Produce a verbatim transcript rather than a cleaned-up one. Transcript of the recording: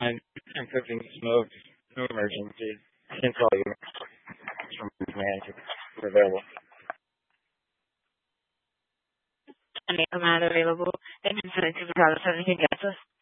I'm, I'm cooking smoked. No emergency. I can call you from manager. We're available. Any command available. And instead of two thousand seventeen,